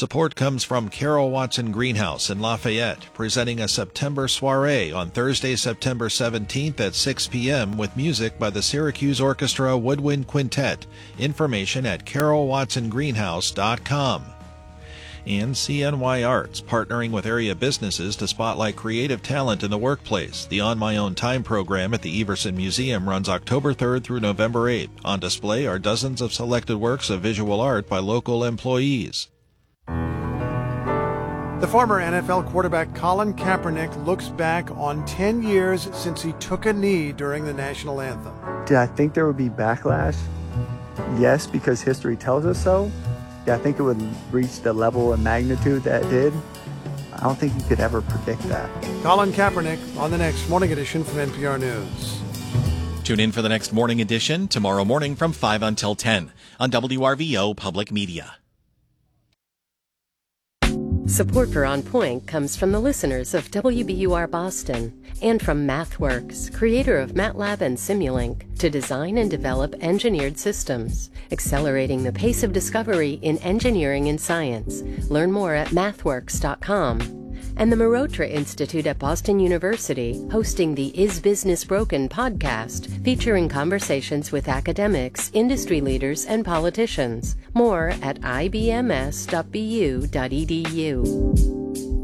Support comes from Carol Watson Greenhouse in Lafayette, presenting a September soiree on Thursday, September 17th at 6 p.m. with music by the Syracuse Orchestra Woodwind Quintet. Information at carolwatsongreenhouse.com. And CNY Arts, partnering with area businesses to spotlight creative talent in the workplace. The On My Own Time program at the Everson Museum runs October 3rd through November 8th. On display are dozens of selected works of visual art by local employees. The former NFL quarterback Colin Kaepernick looks back on 10 years since he took a knee during the national anthem. Did I think there would be backlash? Yes, because history tells us so. Yeah, I think it would reach the level and magnitude that it did. I don't think you could ever predict that. Colin Kaepernick on the next Morning Edition from NPR News. Tune in for the next Morning Edition tomorrow morning from 5 until 10 on WRVO Public Media. Support for On Point comes from the listeners of WBUR Boston and from MathWorks, creator of MATLAB and Simulink, to design and develop engineered systems, accelerating the pace of discovery in engineering and science. Learn more at mathworks.com. And the Marotra Institute at Boston University, hosting the Is Business Broken podcast, featuring conversations with academics, industry leaders, and politicians. More at ibms.bu.edu.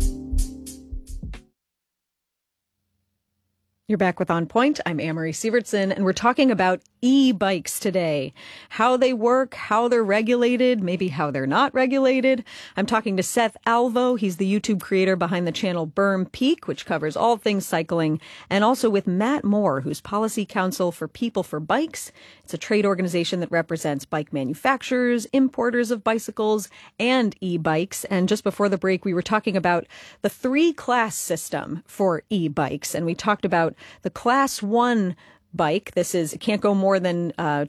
You're back with On Point. I'm Amory Sievertson, and we're talking about e-bikes today. How they work, how they're regulated, maybe how they're not regulated. I'm talking to Seth Alvo. He's the YouTube creator behind the channel Berm Peak, which covers all things cycling, and also with Matt Moore, who's Policy Counsel for People for Bikes. It's a trade organization that represents bike manufacturers, importers of bicycles, and e-bikes. And just before the break, we were talking about the 3-class system for e-bikes, and we talked about the Class 1 bike. This is, it can't go more than